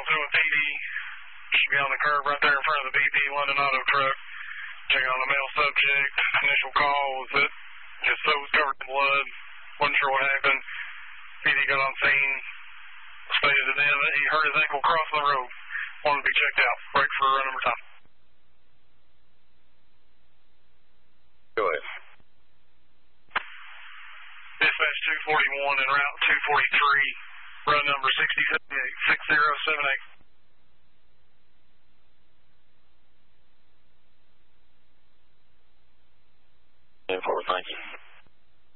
Eaglesville with PD. Should be on the curb right there in front of the BP London Auto Truck. Checking on the male subject. Initial call was that his throat was covered in blood. Wasn't sure what happened. PD got on scene. Stated to them that he hurt his ankle crossing the road. Wanted to be checked out. Break for run number time. Go ahead. Dispatch 241 en route 243. Run number 6078. Forward, thank you.